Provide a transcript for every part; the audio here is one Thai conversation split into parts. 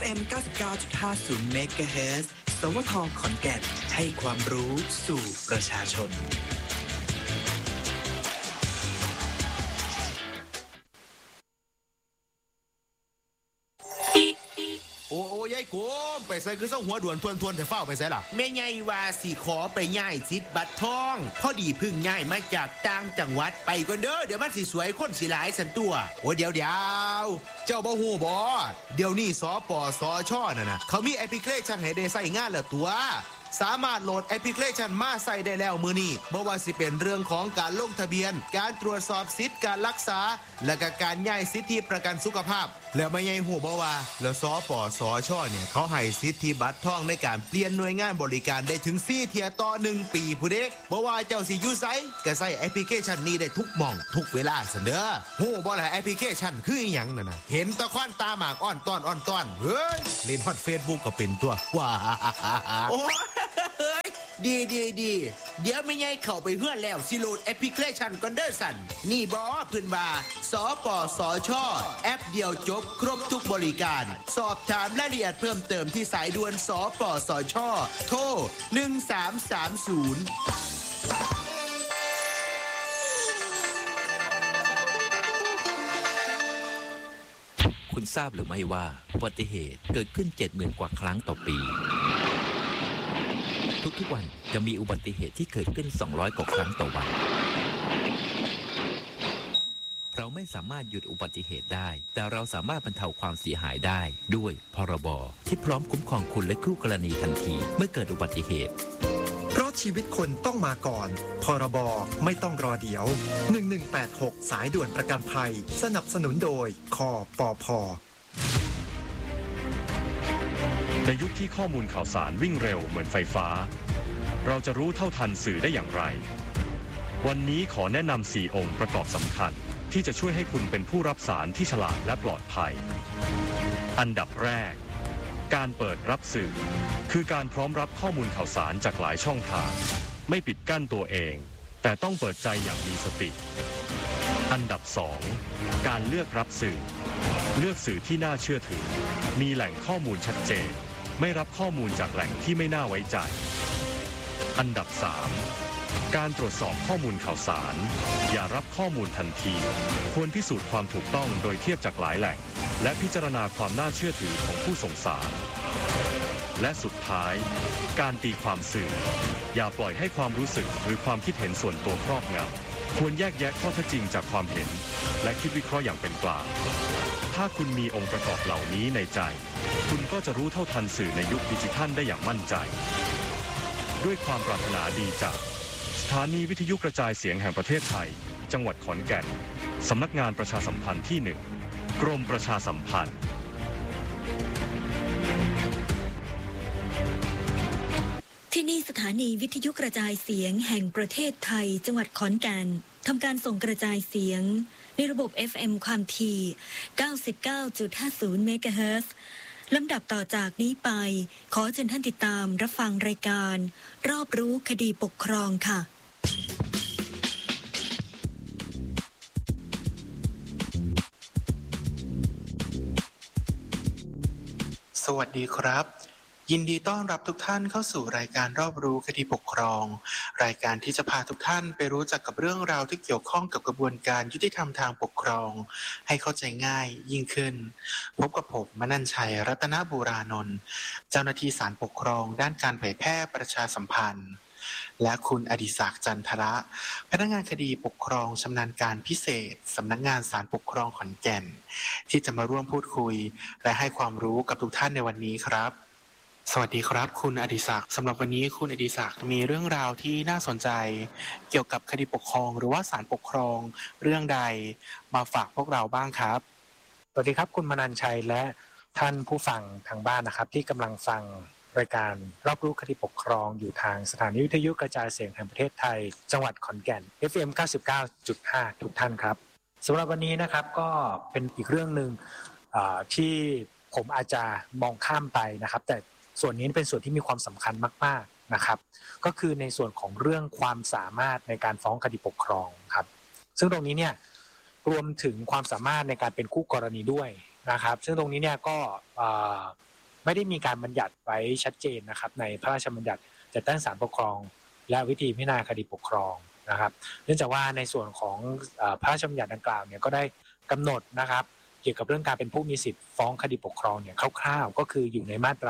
FM 99.50 MHz สวทขอนแก่นให้ความรู้สู่ประชาชนโอ้ยายกูไปใส่คือส่งหัวด่วนทวนแต่เฝ้าไปใส่ล่ะแม่ใหญ่ว่าสิขอไปย้ายสิทธิ์บัตรทองพอดีพึ่งย้ายมาจากต่างจังหวัดไปก่อนเด้อเดี๋ยวมันสิสวยคนสิหลายสันตัวโอ้เดี๋ยวเจ้าบ่ฮู้บ่เดี๋ยวนี้สปสชน่ะเขามีแอปพลิเคชันให้ได้ใช้งานแล้วตัวสามารถโหลดแอปพลิเคชันมาใส่ได้แล้วมื้อนี้บ่ว่าสิเป็นเรื่องของการลงทะเบียนการตรวจสอบสิทธิ์การรักษาและก็การย้ายสิทธิประกันสุขภาพแล้วไม่ใหญ่ฮู้บ่ว่าแล้วสปสชเนี่ยเขาให้สิทธิบัตรทองในการเปลี่ยนหน่วยงานบริการได้ถึง4เที่ยต่อ1ปีผู้เด็กบ่ว่าเจ้าสิอยู่ไสก็ใช้แอปพลิเคชันนี้ได้ทุกหม่องทุกเวลาซั่นเด้อฮู้บ่ล่ะแอปพลิเคชันคืออีหยังนั่นน่ะเห็นตะควันตาหมากอ้อนต้อนเฮ้ยเล่นฮอต Facebook ก็เป็นตัวว้าโอ้ดีเดี๋ยวไม่ใหญ่เข้าไปเพื่อนแล้วสิโหลดแอปพลิเคชันก่อนเด้อสันนี่บ่เพิ่นว่าสปสชแอปเดียวจบครบทุกบริการสอบถามรายละเอียดเพิ่มเติมที่สายด่วนสปสชโทร1330 คุณทราบหรือไม่ว่าอุบัติเหตุเกิดขึ้น 70,000 กว่าครั้งต่อปีทุกวันจะมีอุบัติเหตุที่เกิดขึ้น200 กว่าครั้งต่อวันเราไม่สามารถหยุดอุบัติเหตุได้แต่เราสามารถบรรเทาความเสียหายได้ด้วยพรบที่พร้อมคุ้มครองคุณและคู่กรณีทันทีเมื่อเกิดอุบัติเหตุเพราะชีวิตคนต้องมาก่อนพรบไม่ต้องรอเดี๋ยว1186สายด่วนประกันภัยสนับสนุนโดยคปภ. ในยุคที่ข้อมูลข่าวสารวิ่งเร็วเหมือนไฟฟ้าเราจะรู้เท่าทันสื่อได้อย่างไรวันนี้ขอแนะนำ4องค์ประกอบสำคัญที่จะช่วยให้คุณเป็นผู้รับสารที่ฉลาดและปลอดภัยอันดับแรกการเปิดรับสื่อคือการพร้อมรับข้อมูลข่าวสารจากหลายช่องทางไม่ปิดกั้นตัวเองแต่ต้องเปิดใจอย่างมีสติอันดับ2การเลือกรับสื่อเลือกสื่อที่น่าเชื่อถือมีแหล่งข้อมูลชัดเจนไม่รับข้อมูลจากแหล่งที่ไม่น่าไว้ใจอันดับ3การตรวจสอบข้อมูลข่าวสารอย่ารับข้อมูลทันทีควรพิสูจน์ความถูกต้องโดยเทียบจากหลายแหล่งและพิจารณาความน่าเชื่อถือของผู้ส่งสารและสุดท้ายการตีความสื่ออย่าปล่อยให้ความรู้สึกหรือความคิดเห็นส่วนตัวครอบงำควรแยกแยะข้อเท็จจริงจากความเห็นและคิดวิเคราะห์อย่างเป็นกลางถ้าคุณมีองค์ประกอบเหล่านี้ในใจคุณก็จะรู้เท่าทันสื่อในยุคดิจิทัลได้อย่างมั่นใจด้วยความปรารถนาดีจากสถานีวิทยุกระจายเสียงแห่งประเทศไทยจังหวัดขอนแก่นสำนักงานประชาสัมพันธ์ที่1กรมประชาสัมพันธ์ที่นี่สถานีวิทยุกระจายเสียงแห่งประเทศไทยจังหวัดขอนแก่นทำการส่งกระจายเสียงในระบบ FM ความถี่ 99.50 เมกะเฮิรตซ์ลำดับต่อจากนี้ไปขอเชิญท่านติดตามรับฟังรายการรอบรู้คดีปกครองค่ะสวัสดีครับยินดีต้อนรับทุกท่านเข้าสู่รายการรอบรู้คดีปกครองรายการที่จะพาทุกท่านไปรู้จักกับเรื่องราวที่เกี่ยวข้องกับกระบวนการยุติธรรมทางปกครองให้เข้าใจง่ายยิ่งขึ้นพบกับผมมนัญชัยรัตนบูรานนท์เจ้าหน้าที่ศาลปกครองด้านการเผยแพร่ประชาสัมพันธ์และคุณอดิศักดิ์จันทระพนักงานคดีปกครองชำนาญการพิเศษสำนักงานศาลปกครองขอนแก่นที่จะมาร่วมพูดคุยและให้ความรู้กับทุกท่านในวันนี้ครับสวัสดีครับคุณอดิศักดิ์สำหรับวันนี้คุณอดิศักดิ์มีเรื่องราวที่น่าสนใจเกี่ยวกับคดีปกครองหรือว่าศาลปกครองเรื่องใดมาฝากพวกเราบ้างครับสวัสดีครับคุณมนัญชัยและท่านผู้ฟังทางบ้านนะครับที่กำลังฟังรายการรอบรู้คดีปกครองอยู่ทางสถานีวิทยุกระจายเสียงแห่งประเทศไทยจังหวัดขอนแก่น FM 99.5 ทุกท่านครับสำหรับวันนี้นะครับก็เป็นอีกเรื่องนึงที่ผมอาจจะมองข้ามไปนะครับแต่ส่วนนี้เป็นส่วนที่มีความสำคัญมากๆนะครับก็คือในส่วนของเรื่องความสามารถในการฟ้องคดีปกครองครับซึ่งตรงนี้เนี่ยรวมถึงความสามารถในการเป็นคู่กรณีด้วยนะครับซึ่งตรงนี้เนี่ยก็ไม่ได้มีการบัญญัติไว้ชัดเจนนะครับในพระราชบัญญัติจัดตั้งศาลปกครองและวิธีพิจารณาคดีปกครองนะครับเนื่องจากว่าในส่วนของพระราชบัญญัติดังกล่าวเนี่ยก็ได้กำหนดนะครับเกี่ยวกับเรื่องการเป็นผู้มีสิทธิ์ฟ้องคดีปกครองเนี่ยคร่าวๆก็คืออยู่ในมาตรา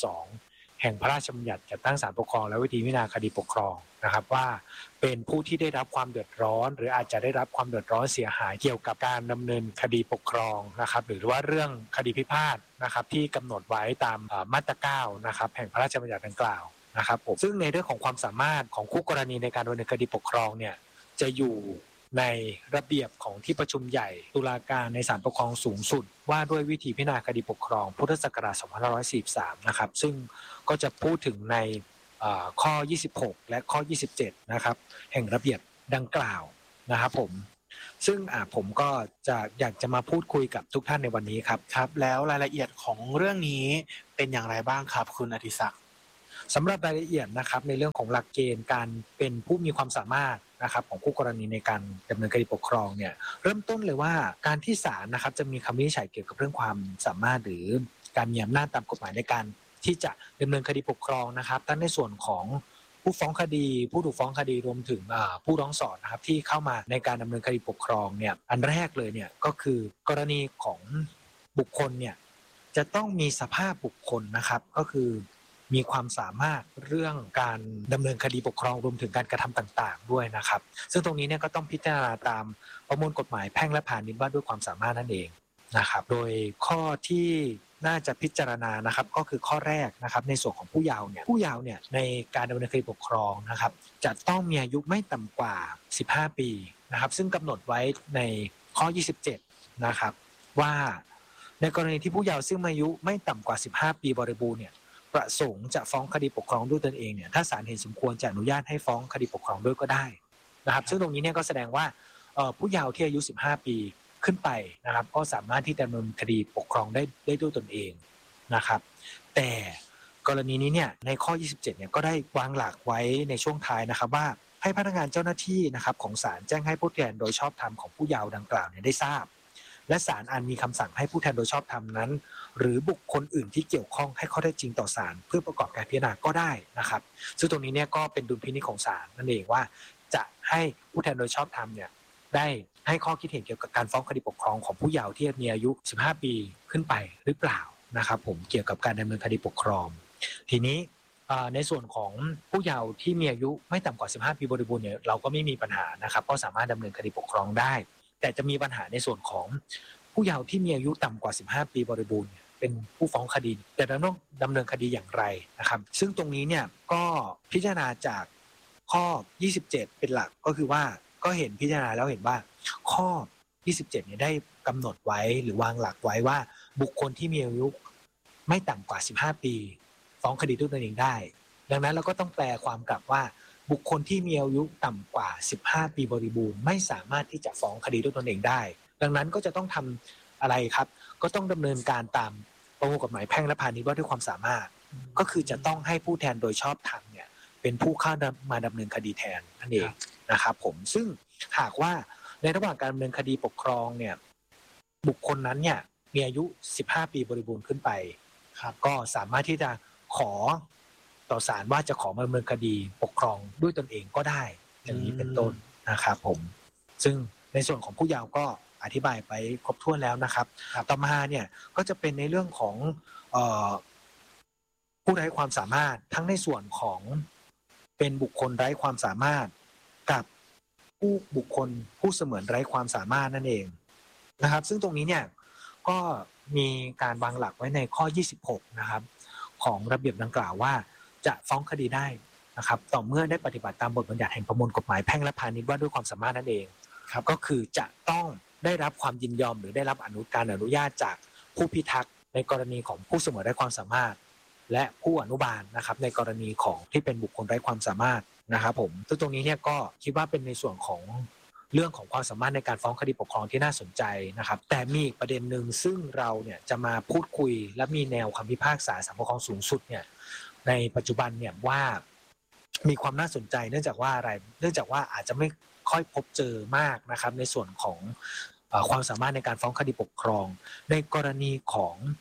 42 แห่งพระราชบัญญัติจัดตั้งศาลปกครองและวิธีพิจารณาคดีปกครองนะครับว่าเป็นผู้ที่ได้รับความเดือดร้อนหรืออาจจะได้รับความเดือดร้อนเสียหายเกี่ยวกับการดำเนินคดีปกครองนะครับหรือว่าเรื่องคดีพิพาทนะครับที่กำหนดไว้ตามมาตรา 9 นะครับแห่งพระราชบัญญัติดังกล่าวนะครับผมซึ่งในเรื่องของความสามารถของคู่กรณีในการดำเนินคดีปกครองเนี่ยจะอยู่ในระเบียบของที่ประชุมใหญ่ตุลาการในศาลปกครองสูงสุดว่าด้วยวิธีพิจารณาคดีปกครองพุทธศักราช 2543 นะครับซึ่งก็จะพูดถึงในข้อ 26 และข้อ 27 นะครับแห่งระเบียบดังกล่าวนะครับผมซึ่งผมก็จะอยากจะมาพูดคุยกับทุกท่านในวันนี้ครับครับแล้วรายละเอียดของเรื่องนี้เป็นอย่างไรบ้างครับคุณอดิศักดิ์สำหรับรายละเอียดนะครับในเรื่องของหลักเกณฑ์การเป็นผู้มีความสามารถนะครับของคู่กรณีในการดำเนินคดีปกครองเนี่ยเริ่มต้นเลยว่าการที่ศาลนะครับจะมีคำวินิจฉัยเกี่ยวกับเรื่องความสามารถหรือการมีอำนาจตามกฎหมายในการที่จะดำเนินคดีปกครองนะครับทั้งในส่วนของผู้ฟ้องคดีผู้ถูกฟ้องคดีรวมถึงผู้ร้องสอดนะครับที่เข้ามาในการดำเนินคดีปกครองเนี่ยอันแรกเลยเนี่ยก็คือกรณีของบุคคลเนี่ยจะต้องมีสภาพบุคคลนะครับก็คือมีความสามารถเรื่องการดำเนินคดีปกครองรวมถึงการกระทำต่างๆด้วยนะครับซึ่งตรงนี้เนี่ยก็ต้องพิจารณาตามประมวลกฎหมายแพ่งและพาณิชย์ว่าด้วยความสามารถนั่นเองนะครับโดยข้อที่น่าจะพิจารณานะครับก็คือข้อแรกนะครับในส่วนของผู้เยาว์เนี่ยในการดำเนินคดีปกครองนะครับจะต้องมีอายุไม่ต่ำกว่า15 ปีนะครับซึ่งกำหนดไว้ในข้อ 27 นะครับว่าในกรณีที่ผู้เยาว์ซึ่งอายุไม่ต่ำกว่า15 ปีบริบูรณ์เนี่ยประสงค์จะฟ้องคดีปกครองด้วยตนเองเนี่ยถ้าศาลเห็นสมควรจะอนุญาตให้ฟ้องคดีปกครองด้วยก็ได้นะครับซึ่งตรงนี้เนี่ยก็แสดงว่าผู้เยาว์ที่อายุ15 ปีขึ้นไปนะครับก็สามารถที่จะดำเนินคดีปกครองได้ด้วยตนเองนะครับแต่กรณีนี้เนี่ยในข้อ 27 เนี่ยก็ได้วางหลักไว้ในช่วงท้ายนะครับว่าให้พนักงานเจ้าหน้าที่นะครับของศาลแจ้งให้ผู้แทนโดยชอบธรรมของผู้เยาว์ดังกล่าวเนี่ยได้ทราบและศาลอาจมีคำสั่งให้ผู้แทนโดยชอบธรรมนั้นหรือบุคคลอื่นที่เกี่ยวข้องให้ข้อเท็จจริงต่อศาลเพื่อประกอบการพิจารณาก็ได้นะครับซึ่งตรงนี้เนี่ยก็เป็นดุลพินิจของศาลนั่นเองว่าจะให้ผู้แทนโดยชอบธรรมเนี่ยได้ให้ข้อคิดเห็นเกี่ยวกับการฟ้องคดีปกครองของผู้เยาว์ที่มีอายุ15 ปีขึ้นไปหรือเปล่านะครับผมเกี่ยวกับการดำเนินคดีปกครองทีนี้ในส่วนของผู้เยาว์ที่มีอายุไม่ต่ำกว่า15 ปีบริบูรณ์เนี่ยเราก็ไม่มีปัญหานะครับก็สามารถดำเนินคดีปกครองได้แต่จะมีปัญหาในส่วนของผู้เยาว์ที่มีอายุต่ำกว่า15 ปีบริบูรณ์เป็นผู้ฟ้องคดีแต่ต้องดำเนินคดีอย่างไรนะครับซึ่งตรงนี้เนี่ยก็พิจารณาจากข้อ 27 เป็นหลักก็คือว่าก็เห็นพิจารณาแล้วเห็นว่าข้อ 27 เนี่ยได้กำหนดไว้หรือวางหลักไว้ว่าบุคคลที่มีอายุไม่ต่ำกว่า15 ปีฟ้องคดีด้วยตนเองได้ดังนั้นเราก็ต้องแปลความกลับว่าบุคคลที่มีอายุต่ำกว่า15 ปีบริบูรณ์ไม่สามารถที่จะฟ้องคดีด้วยตนเองได้ดังนั้นก็จะต้องทำอะไรครับก็ต้องดำเนินการตามประมวลกฎหมายแพ่งและพาณิชย์ว่าด้วยความสามารถก็คือจะต้องให้ผู้แทนโดยชอบธรรมเนี่ยเป็นผู้เข้ามาดำเนินคดีแทนนั่นเองนะครับผมซึ่งหากว่าในระหว่างการดำเนินคดีปกครองเนี่ยบุคคลนั้นเนี่ยมีอายุ15 ปีบริบูรณ์ขึ้นไปครับก็สามารถที่จะขอต่อศาลว่าจะขอมาดำเนินคดีปกครองด้วยตนเองก็ได้อย่างนี้เป็นต้นนะครับผมซึ่งในส่วนของผู้เยาว์ก็อธิบายไปครบถ้วนแล้วนะครับต่อมาเนี่ยก็จะเป็นในเรื่องของผู้ไร้ความสามารถทั้งในส่วนของเป็นบุคคลไร้ความสามารถกับบุคคลผู้เสมือนไร้ความสามารถนั่นเองนะครับซึ่งตรงนี้เนี่ยก็มีการวางหลักไว้ในข้อ 26 นะครับของระเบียบดังกล่าวว่าจะฟ้องคดีได้นะครับต่อเมื่อได้ปฏิบัติตามบทบัญญัติแห่งประมวลกฎหมายแพ่งและพาณิชย์ว่าด้วยความสามารถนั่นเองครับก็คือจะต้องได้รับความยินยอมหรือได้รับการอนุญาตจากผู้พิทักษ์ในกรณีของผู้เสมือนไร้ความสามารถและผู้อนุบาลนะครับในกรณีของที่เป็นบุคคลไร้ความสามารถนะครับผมซึ่งตรงนี้เนี่ยก็คิดว่าเป็นในส่วนของเรื่องของความสามารถในการฟ้องคดีปกครองที่น่าสนใจนะครับแต่มีอีกประเด็นหนึ่งซึ่งเราเนี่ยจะมาพูดคุยและมีแนวคำพิพากษาศาลปกครองสูงสุดเนี่ยในปัจจุบันเนี่ยว่ามีความน่าสนใจเนื่องจากว่าอะไรเนื่องจากว่าอาจจะไม่ค่อยพบเจอมากนะครับในส่วนของความสามารถในการฟ้องคดีปกครองในกรณีของผ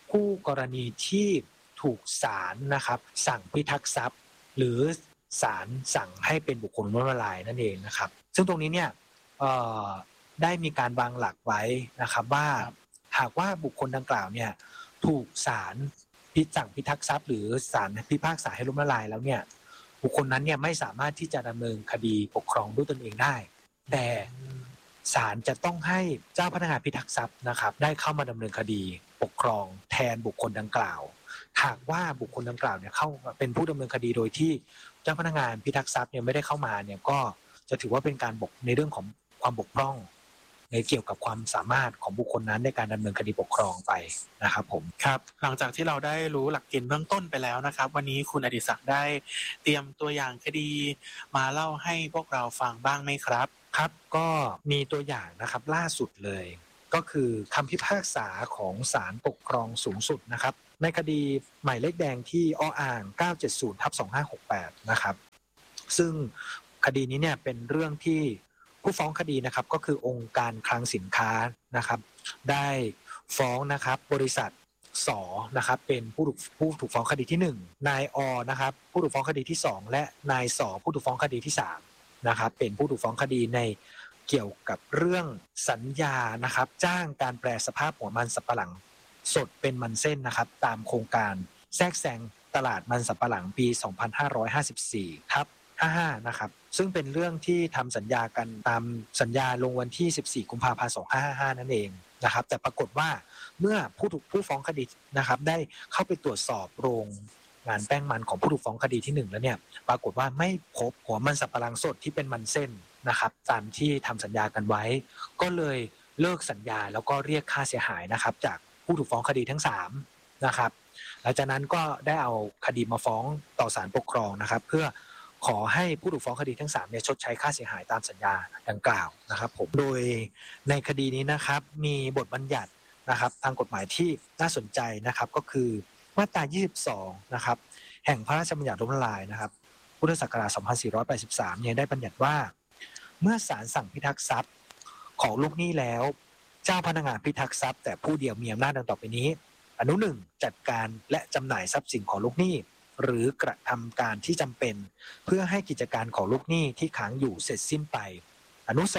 คู่กรณีที่ถูกศาลนะครับสั่งพิทักษ์ทรัพย์หรือศาลสั่งให้เป็นบุคคลล้มละลายนั่นเองนะครับซึ่งตรงนี้เนี่ยได้มีการวางหลักไว้นะครับว่าหากว่าบุคคลดังกล่าวเนี่ยถูกศาลสั่งพิทักษ์ทรัพย์หรือศาลพิพากษาให้ล้มละลายแล้วเนี่ยบุคคลนั้นเนี่ยไม่สามารถที่จะดำเนินคดีปกครองด้วยตนเองได้แต่ศาลจะต้องให้เจ้าพนักงานพิทักษ์ทรัพย์นะครับได้เข้ามาดำเนินคดีปกครองแทนบุคคลดังกล่าวหากว่าบุคคลดังกล่าวเนี่ยเข้าเป็นผู้ดำเนินคดีโดยที่เจ้าพนักงานพิทักษ์ทรัพย์เนี่ยไม่ได้เข้ามาเนี่ยก็จะถือว่าเป็นการบกในเรื่องของความบกพร่องในเกี่ยวกับความสามารถของบุคคลนั้นในการดำเนินคดีปกครองไปนะครับผมครับหลังจากที่เราได้รู้หลักเกณฑ์เบื้องต้นไปแล้วนะครับวันนี้คุณอดิศักดิ์ได้เตรียมตัวอย่างคดีมาเล่าให้พวกเราฟังบ้างไหมครับครับก็มีตัวอย่างนะครับล่าสุดเลยก็คือคำพิพากษาของศาลปกครองสูงสุดนะครับในคดีหมายเลขแดงที่อ่าง 970/2568 นะครับซึ่งคดีนี้เนี่ยเป็นเรื่องที่ผู้ฟ้องคดีนะครับก็คือองค์การคลังสินค้านะครับได้ฟ้องนะครับบริษัทสนะครับเป็นผู้ถูกฟ้องคดีที่1นายนะครับผู้ถูกฟ้องคดีที่2และนายสผู้ถูกฟ้องคดีที่3นะครับเป็นผู้ถูกฟ้องคดีในเกี่ยวกับเรื่องสัญญานะครับจ้างการแปรสภาพหัวมันสำปะหลังสดเป็นมันเส้นนะครับตามโครงการแทรกแซงตลาดมันสำปะหลังปี 2554/55 นะครับซึ่งเป็นเรื่องที่ทำสัญญากันตามสัญญาลงวันที่ 14 กุมภาพันธ์ 2555 นั่นเองนะครับแต่ปรากฏว่าเมื่อผู้ฟ้องคดีนะครับได้เข้าไปตรวจสอบโรงงานแป้งมันของผู้ถูกฟ้องคดีที่1แล้วเนี่ยปรากฏว่าไม่พบหัวมันสำปะหลังสดที่เป็นมันเส้นนะครับตามที่ทำสัญญากันไว้ก็เลยเลิกสัญญาแล้วก็เรียกค่าเสียหายนะครับจากผู้ถูกฟ้องคดีทั้ง3นะครับหลังจากนั้นก็ได้เอาคดีมาฟ้องต่อศาลปกครองนะครับเพื่อขอให้ผู้ถูกฟ้องคดีทั้ง3เนี่ยชดใช้ค่าเสียหายตามสัญญาดังกล่าวนะครับผมโดยในคดีนี้นะครับมีบทบัญญัตินะครับทางกฎหมายที่น่าสนใจนะครับก็คือมาตรา 22 นะครับแห่งพระราชบัญญัติล้มละลายนะครับพุทธศักราช 2483 เนี่ยได้บัญญัติว่าเมื่อศาลสั่งพิทักษ์ทรัพย์ของลูกหนี้แล้วเจ้าพนักงานพิทักษ์ทรัพย์แต่ผู้เดียวมีอำนาจดังต่อไปนี้อนุ 1 จัดการและจำหน่ายทรัพย์สินของลูกหนี้หรือกระทำการที่จำเป็นเพื่อให้กิจการของลูกหนี้ที่ค้างอยู่เสร็จสิ้นไปอนุ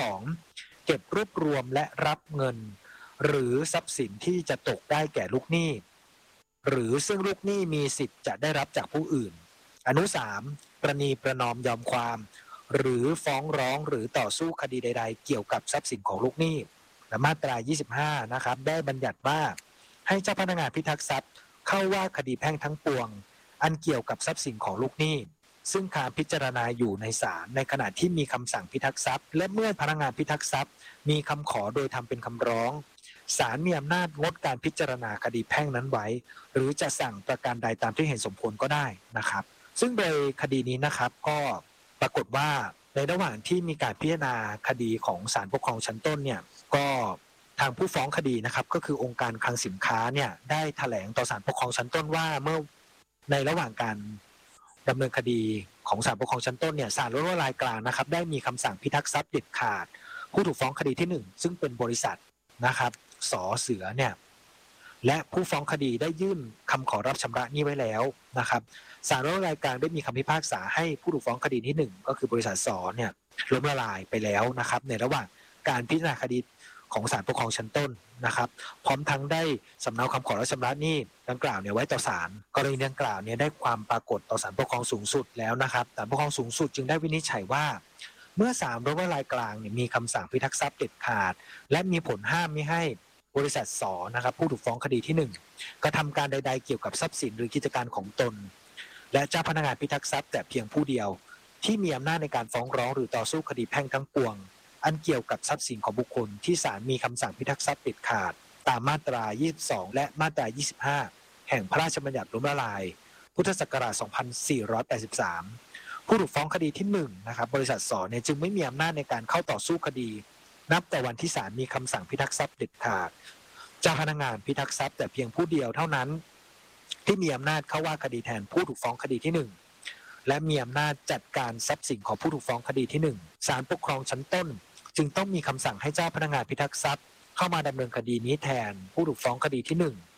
2 เก็บรวบรวมและรับเงินหรือทรัพย์สินที่จะตกได้แก่ลูกหนี้หรือซึ่งลูกหนี้มีสิทธิ์จะได้รับจากผู้อื่นอนุ 3 ประนีประนอมยอมความหรือฟ้องร้องหรือต่อสู้คดีใดๆเกี่ยวกับทรัพย์สินของลูกหนี้และมาตรา 25 นะครับได้บัญญัติว่าให้เจ้าพนักงานพิทักษ์ทรัพย์เข้าว่าคดีแพ่งทั้งปวงอันเกี่ยวกับทรัพย์สินของลูกหนี้ซึ่งการพิจารณาอยู่ในศาลในขณะที่มีคำสั่งพิทักษ์ทรัพย์และเมื่อพนักงานพิทักษ์ทรัพย์มีคำขอโดยทำเป็นคำร้องศาลมีอำนาจงดการพิจารณาคดีแพ่งนั้นไว้หรือจะสั่งประการใดตามที่เห็นสมควรก็ได้นะครับซึ่งโดยคดีนี้นะครับก็ปรากฏว่าในระหว่างที่มีการพิจารณาคดีของศาลปกครองชั้นต้นเนี่ยก็ทางผู้ฟ้องคดีนะครับก็คือองค์การคลังสินค้าเนี่ยได้แถลงต่อศาลปกครองชั้นต้นว่าเมื่อในระหว่างการดำเนินคดีของศาลปกครองชั้นต้นเนี่ยศาลล้มละลายกลางนะครับได้มีคำสั่งพิทักษ์ทรัพย์เด็ดขาดผู้ถูกฟ้องคดีที่1ซึ่งเป็นบริษัทนะครับสเสือเนี่ยและผู้ฟ้องคดีได้ยื่นคำขอรับชำระหนี้ไว้แล้วนะครับศาลล้มละลายกลางได้มีคำพิพากษาให้ผู้ถูกฟ้องคดีที่1ก็คือบริษัทสเนี่ยล้มละลายไปแล้วนะครับในระหว่างการพิจารณาคดีของศาลปกครองชั้นต้นนะครับพร้อมทั้งได้สำเนาคำขอรับชำระหนี้ดังกล่าวเนี่ยไว้ต่อศาลกรณีดังกล่าวเนี่ยได้ความปรากฏต่อศาลปกครองสูงสุดแล้วนะครับศาลปกครองสูงสุดจึงได้วินิจฉัยว่าเมื่อศาลล้มละลายกลางเนี่ยมีคำสั่งพิทักษ์ทรัพย์เด็ดขาดและมีผลห้ามไม่ให้บริษัทสนะครับผู้ถูกฟ้องคดีที่1กระทำการใดๆเกี่ยวกับทรัพย์สินหรือกิจการของตนและเจ้าพนักงานพิทักษ์ทรัพย์แต่เพียงผู้เดียวที่มีอำนาจในการฟ้องร้องหรือต่อสู้คดีแพ่งทั้งปวงอันเกี่ยวกับทรัพย์สินของบุคคลที่ศาลมีคำสั่งพิทักษ์ทรัพย์เด็ดขาดตามมาตรา 22 และมาตรา 25 แห่งพระราชบัญญัติล้มละลายพุทธศักราช 2483 ผู้ถูกฟ้องคดีที่1นะครับบริษัทสเนี่ยจึงไม่มีอำนาจในการเข้าต่อสู้คดีนับแต่วันที่ศาลมีคำสั่งพิทักษ์ทรัพย์เด็ดขาดเจ้าพนักงานพิทักษ์ทรัพย์แต่เพียงผู้เดียวเท่านั้นที่มีอำนาจเข้าว่าคดีแทนผู้ถูกฟ้องคดีที่1และมีอำนาจจัดการทรัพย์สินของผู้ถูกฟ้องคดีที่1ศาลปกครองชั้นต้นจึงต้องมีคำสั่งให้เจ้าพนักงานพิทักษ์ทรัพย์เข้ามาดำเนินคดีนี้แทนผู้ถูกฟ้องคดีที่1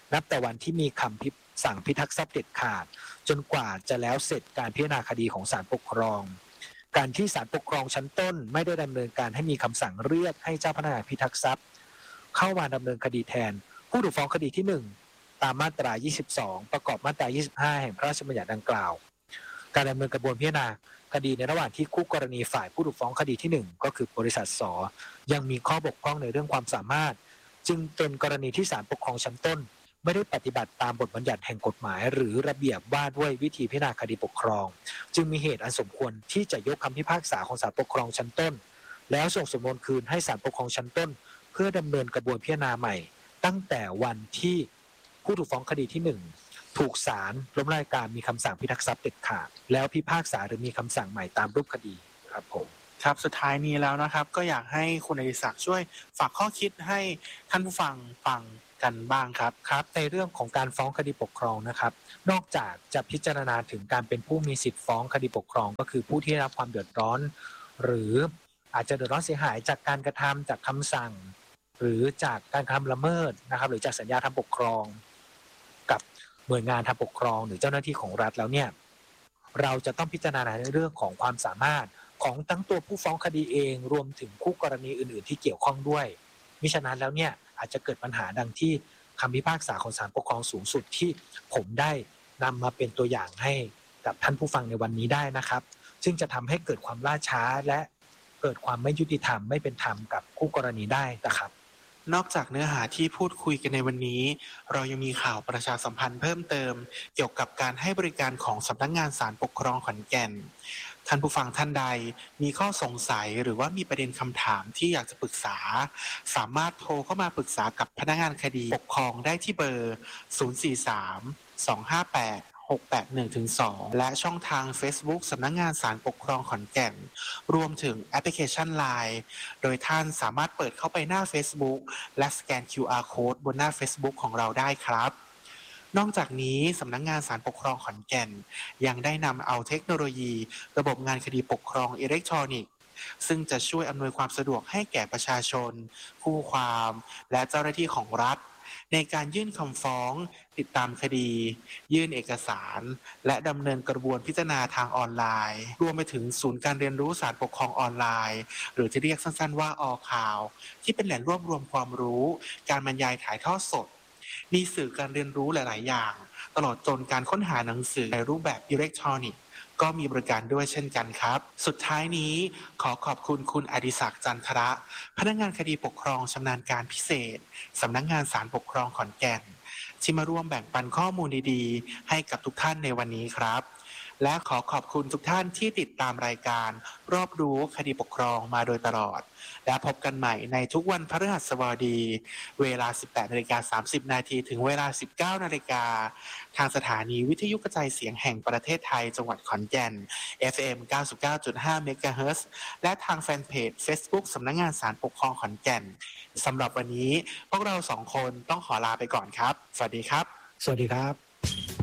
นับแต่วันที่มีคำสั่งพิทักษ์ทรัพย์เด็ดขาดจนกว่าจะแล้วเสร็จการพิจารณาคดีของศาลปกครองการที่ศาลปกครองชั้นต้นไม่ได้ดำเนินการให้มีคำสั่งเรียกให้เจ้าพนักงานพิทักษ์ทรัพย์เข้ามาดำเนินคดีแทนผู้ถูกฟ้องคดีที่1ตามมาตรา22ประกอบมาตรา25แห่งพระราชบัญญัติดังกล่าวการดำเนินกระบวนพิจารณาคดีในระหว่างที่คู่กรณีฝ่ายผู้ถูกฟ้องคดีที่1ก็คือบริษัทสยังมีข้อบกพร่องในเรื่องความสามารถจึงเป็นกรณีที่ศาลปกครองชั้นต้นไม่ได้ปฏิบัติตามบทบัญญัติแห่งกฎหมายหรือระเบียบว่าด้วยวิธีพิจารณาคดีปกครองจึงมีเหตุอันสมควรที่จะยกคำพิพากษาของศาลปกครองชั้นต้นแล้วส่งสำนวนคืนให้ศาลปกครองชั้นต้นเพื่อดำเนินกระบวนพิจารณาใหม่ตั้งแต่วันที่ผู้ถูกฟ้องคดีที่1ถูกศาลล้มละลายการมีคำสั่งพิทักษ์ทรัพย์เด็ดขาดแล้วพิพากษาหรือมีคำสั่งใหม่ตามรูปคดีครับผมครับสุดท้ายนี้แล้วนะครับก็อยากให้คุณอดิศักดิ์ช่วยฝากข้อคิดให้ท่านผู้ฟังกันบ้างครับครับในเรื่องของการฟ้องคดีปกครองนะครับนอกจากจะพิจารณาถึงการเป็นผู้มีสิทธิ์ฟ้องคดีปกครองก็คือผู้ที่ได้รับความเดือดร้อนหรืออาจจะเดือดร้อนเสียหายจากการกระทำจากคำสั่งหรือจากการกระทำละเมิดนะครับหรือจากสัญญาทางปกครองกับหน่วยงานทางปกครองหรือเจ้าหน้าที่ของรัฐแล้วเนี่ยเราจะต้องพิจารณาในเรื่องของความสามารถของทั้งตัวผู้ฟ้องคดีเองรวมถึงคู่กรณีอื่นๆที่เกี่ยวข้องด้วยมิฉะนั้นแล้วเนี่ยอาจจะเกิดปัญหาดังที่คำพิพากษาของศาลปกครองสูงสุดที่ผมได้นำมาเป็นตัวอย่างให้กับท่านผู้ฟังในวันนี้ได้นะครับซึ่งจะทำให้เกิดความล่าช้าและเกิดความไม่ยุติธรรมไม่เป็นธรรมกับคู่กรณีได้นะครับนอกจากเนื้อหาที่พูดคุยกันในวันนี้เรายังมีข่าวประชาสัมพันธ์เพิ่มเติมเกี่ยวกับการให้บริการของสำนักงานศาลปกครองขอนแก่นท่านผู้ฟังท่านใดมีข้อสงสัยหรือว่ามีประเด็นคำถามที่อยากจะปรึกษาสามารถโทรเข้ามาปรึกษากับพนักงานคดีปกครองได้ที่เบอร์ 043-258-681-2 และช่องทาง Facebook สำนักงานศาลปกครองขอนแก่นรวมถึงแอปพลิเคชัน LINE โดยท่านสามารถเปิดเข้าไปหน้า Facebook และสแกน QR Code บนหน้า Facebook ของเราได้ครับนอกจากนี้สำนักงานศาลปกครองขอนแก่นยังได้นำเอาเทคโนโลยีระบบงานคดีปกครองอิเล็กทรอนิกส์ซึ่งจะช่วยอำนวยความสะดวกให้แก่ประชาชนผู้ความและเจ้าหน้าที่ของรัฐในการยื่นคำฟ้องติดตามคดียื่นเอกสารและดำเนินกระบวนพิจารณาทางออนไลน์รวมไปถึงศูนย์การเรียนรู้ศาลปกครองออนไลน์หรือที่เรียกสั้นๆว่าอ.ข่าวที่เป็นแหล่งรวบรวมความรู้การบรรยายถ่ายทอดสดมีสื่อการเรียนรู้หลายๆอย่างตลอดจนการค้นหาหนังสือในรูปแบบอิเล็กทรอนิกส์ก็มีบริการด้วยเช่นกันครับสุดท้ายนี้ขอขอบคุณคุณอดิศักดิ์จันทระพนักงานคดีปกครองชำนาญการพิเศษสำนักงานศาลปกครองขอนแก่นที่มาร่วมแบ่งปันข้อมูลดีๆให้กับทุกท่านในวันนี้ครับและขอขอบคุณทุกท่านที่ติดตามรายการรอบรู้คดีปกครองมาโดยตลอดและพบกันใหม่ในทุกวันพฤหัสบดีเวลา 18:30 น.ถึงเวลา 19:00 น.ทางสถานีวิทยุกระจายเสียงแห่งประเทศไทยจังหวัดขอนแก่น FM 99.5 เมกะเฮิรตซ์และทางแฟนเพจ Facebook สำนักงานศาลปกครองขอนแก่นสำหรับวันนี้พวกเรา2 คนต้องขอลาไปก่อนครับสวัสดีครับสวัสดีครับ